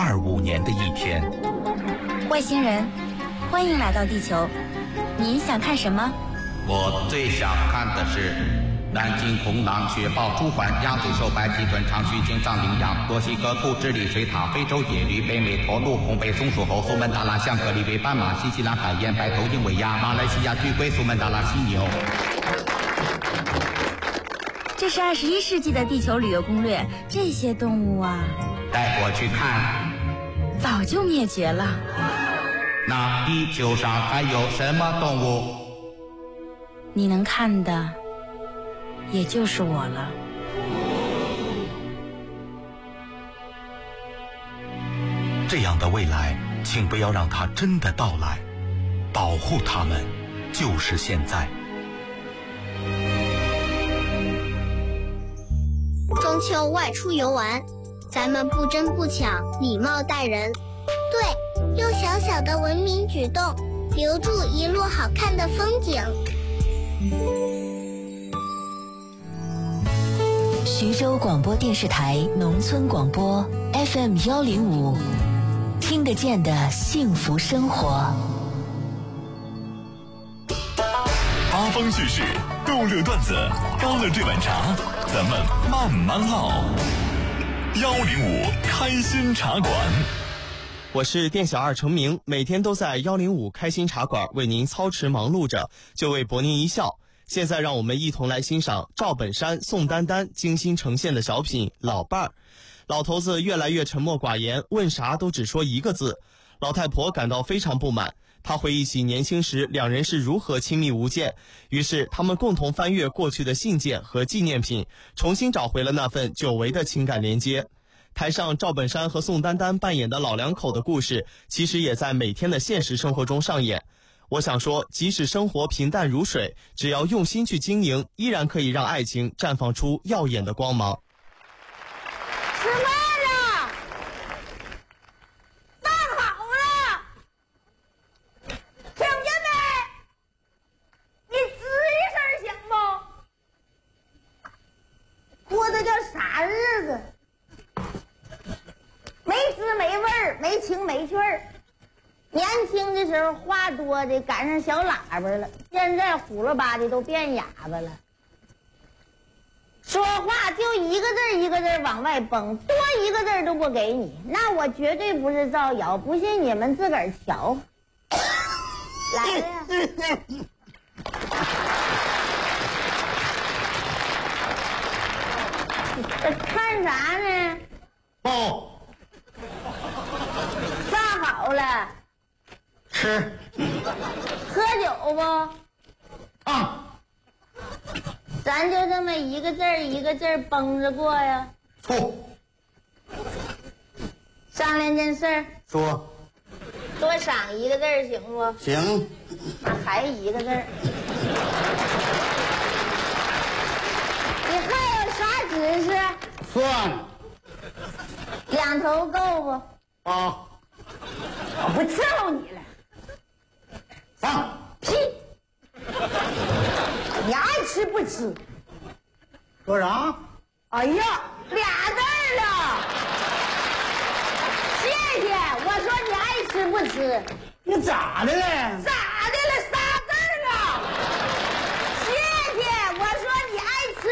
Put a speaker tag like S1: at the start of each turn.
S1: 2025年的一天。
S2: 外星人，欢迎来到地球，你想看什么？
S3: 我最想看的是南京红狼、雪豹、朱鹮、鸭嘴兽、白鳍豚、长须鲸、藏羚羊、墨西哥兔、智利水獭、非洲野驴、北美驼鹿、红背松鼠猴、苏门答腊象、格里威斑马、新西兰海燕、白头鹰尾鸭、马来西亚巨龟、苏门答腊犀牛。
S2: 这是21世纪的地球旅游攻略，这些动物啊，
S3: 带我去看。
S2: 早就灭绝了。
S3: 那地球上还有什么动物？
S2: 你能看的也就是我了。
S1: 这样的未来，请不要让它真的到来，保护它们就是现在。
S4: 中秋外出游玩，咱们不争不抢，礼貌待人。对，用小小的文明举动，留住一路好看的风景。
S5: 徐州广播电视台农村广播 FM105，听得见的幸福生活。
S6: 八方趣事，逗乐段子，高乐这碗茶，咱们慢慢唠。105开心茶馆，
S7: 我是店小二程明，每天都在105开心茶馆为您操持忙碌着，就为博您一笑。现在让我们一同来欣赏赵本山、宋丹丹精心呈现的小品《老伴儿》。老头子越来越沉默寡言，问啥都只说一个字。老太婆感到非常不满，她回忆起年轻时两人是如何亲密无间，于是他们共同翻阅过去的信件和纪念品，重新找回了那份久违的情感连接。台上赵本山和宋丹丹扮演的老两口的故事，其实也在每天的现实生活中上演。我想说，即使生活平淡如水，只要用心去经营，依然可以让爱情绽放出耀眼的光芒。
S8: 吃饭了，饭好了，听见没？你吱一声行不？过的叫啥日子？没滋没味儿，没情没趣儿。年轻的时候话多的赶上小喇叭了，现在虎了吧的都变哑巴了。说话就一个字一个字往外崩，多一个字都不给你，那我绝对不是造谣，不信你们自个儿瞧。来呀！这看啥呢？
S3: 哦，
S8: 饭好了。
S3: 吃。
S8: 喝酒不？
S3: 啊。
S8: 咱就这么一个字儿一个字儿绷着过呀。
S3: 吐。
S8: 商量件事儿。
S3: 说。
S8: 多赏一个字儿行不？
S3: 行。
S8: 还一个字儿。你还有啥指示？
S3: 算了。
S8: 两头够不？
S3: 啊。
S8: 我不伺候你了。
S3: 放
S8: 屁！你爱吃不吃？
S3: 说啥？
S8: 哎呀，俩字儿了。谢谢，我说你爱吃不吃？
S3: 你咋的了？
S8: 咋